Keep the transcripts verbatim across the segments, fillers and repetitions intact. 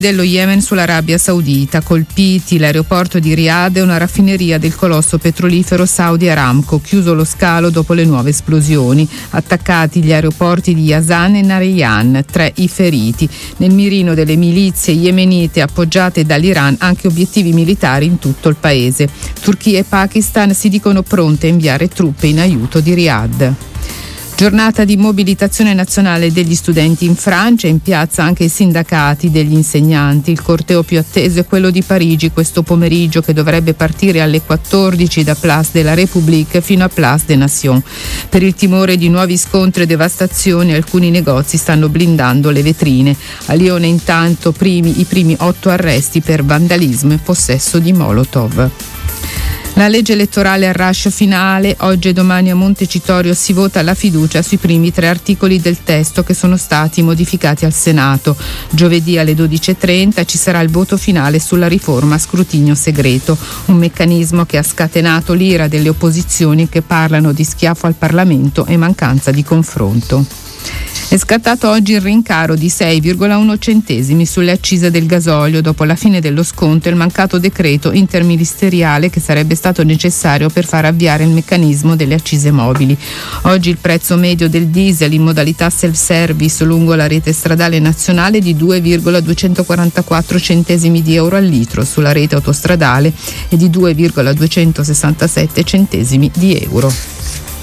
dello Yemen sull'Arabia Saudita, colpiti l'aeroporto di Riyadh e una raffineria del colosso petrolifero Saudi Aramco, chiuso lo scalo dopo le nuove esplosioni, attaccati gli aeroporti di Yazan e Nariyan, tre i feriti. Nel mirino delle milizie yemenite appoggiate dall'Iran anche obiettivi militari in tutto il paese. Turchia e Pakistan si dicono pronte a inviare truppe in aiuto di Riyadh. Giornata di mobilitazione nazionale degli studenti in Francia, in piazza anche i sindacati degli insegnanti. Il corteo più atteso è quello di Parigi questo pomeriggio, che dovrebbe partire alle quattordici da Place de la République fino a Place des Nations. Per il timore di nuovi scontri e devastazioni, alcuni negozi stanno blindando le vetrine. A Lione intanto primi, i primi otto arresti per vandalismo e possesso di Molotov. La legge elettorale al rush finale. Oggi e domani a Montecitorio si vota la fiducia sui primi tre articoli del testo che sono stati modificati al Senato. Giovedì alle dodici e trenta ci sarà il voto finale sulla riforma a scrutinio segreto, un meccanismo che ha scatenato l'ira delle opposizioni che parlano di schiaffo al Parlamento e mancanza di confronto. È scattato oggi il rincaro di sei virgola uno centesimi sulle accise del gasolio dopo la fine dello sconto e il mancato decreto interministeriale che sarebbe stato necessario per far avviare il meccanismo delle accise mobili. Oggi il prezzo medio del diesel in modalità self-service lungo la rete stradale nazionale è di due virgola duecentoquarantaquattro centesimi di euro al litro, sulla rete autostradale e di due virgola duecentosessantasette centesimi di euro.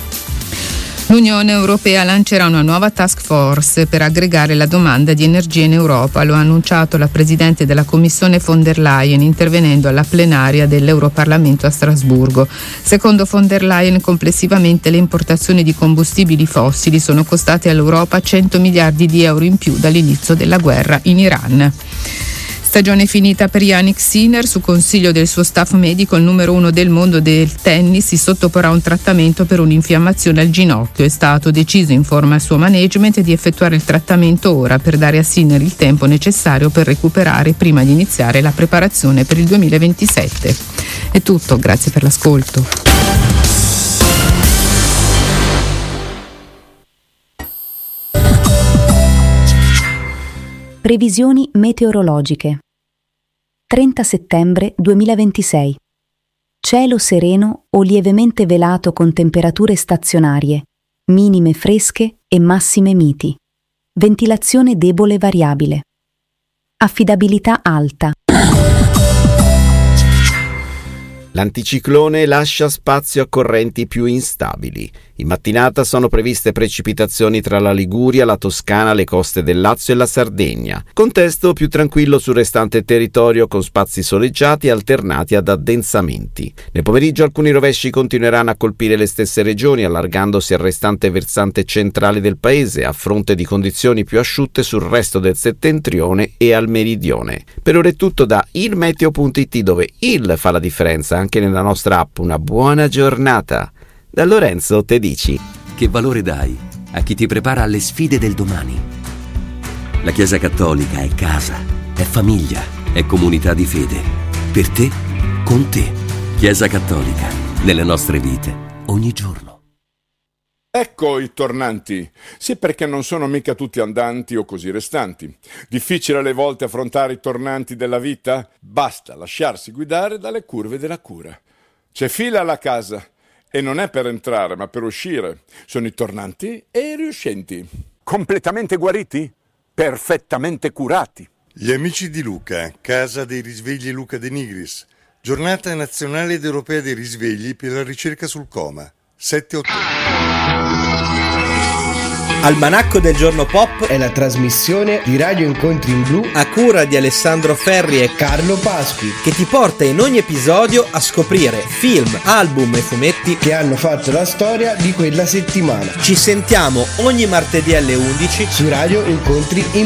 L'Unione Europea lancerà una nuova task force per aggregare la domanda di energia in Europa, lo ha annunciato la Presidente della Commissione von der Leyen intervenendo alla plenaria dell'Europarlamento a Strasburgo. Secondo von der Leyen, complessivamente le importazioni di combustibili fossili sono costate all'Europa cento miliardi di euro in più dall'inizio della guerra in Iran. Stagione finita per Jannik Sinner. Su consiglio del suo staff medico, il numero uno del mondo del tennis si sottoporrà a un trattamento per un'infiammazione al ginocchio. È stato deciso, informa il suo management, di effettuare il trattamento ora per dare a Sinner il tempo necessario per recuperare prima di iniziare la preparazione per il duemilaventisette. È tutto, grazie per l'ascolto. Previsioni meteorologiche. trenta settembre duemilaventisei. Cielo sereno o lievemente velato con temperature stazionarie, minime fresche e massime miti. Ventilazione debole variabile. Affidabilità alta. L'anticiclone lascia spazio a correnti più instabili. In mattinata sono previste precipitazioni tra la Liguria, la Toscana, le coste del Lazio e la Sardegna. Contesto più tranquillo sul restante territorio con spazi soleggiati alternati ad addensamenti. Nel pomeriggio alcuni rovesci continueranno a colpire le stesse regioni, allargandosi al restante versante centrale del paese, a fronte di condizioni più asciutte sul resto del settentrione e al meridione. Per ora è tutto da ilmeteo punto it, dove il fa la differenza anche nella nostra app. Una buona giornata. Da Lorenzo te dici. Che valore dai a chi ti prepara alle sfide del domani? La Chiesa Cattolica è casa, è famiglia, è comunità di fede. Per te, con te. Chiesa Cattolica, nelle nostre vite, ogni giorno. Ecco i tornanti. Sì, perché non sono mica tutti andanti o così restanti. Difficile alle volte affrontare i tornanti della vita? Basta lasciarsi guidare dalle curve della cura. C'è fila alla casa. E non è per entrare, ma per uscire. Sono i tornanti e i riuscenti. Completamente guariti? Perfettamente curati. Gli amici di Luca, Casa dei Risvegli Luca De Nigris. Giornata nazionale ed europea dei risvegli per la ricerca sul coma. sette ottobre. Almanacco del Giorno Pop è la trasmissione di Radio Incontri in Blu a cura di Alessandro Ferri e Carlo Pasqui, che ti porta in ogni episodio a scoprire film, album e fumetti che hanno fatto la storia di quella settimana. Ci sentiamo ogni martedì alle undici su Radio Incontri in Blu.